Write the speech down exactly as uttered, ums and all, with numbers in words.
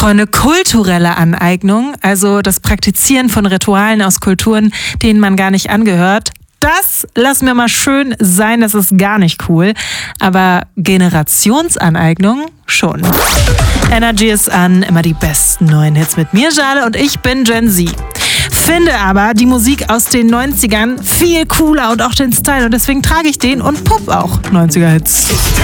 Freunde, kulturelle Aneignung, also das Praktizieren von Ritualen aus Kulturen, denen man gar nicht angehört, das lassen wir mal schön sein, das ist gar nicht cool. Aber Generationsaneignung schon. Energy ist an, immer die besten neuen Hits mit mir, Jade, und ich bin Gen Z. Finde aber die Musik aus den neunzigern viel cooler und auch den Style und deswegen trage ich den und puff auch neunziger Hits.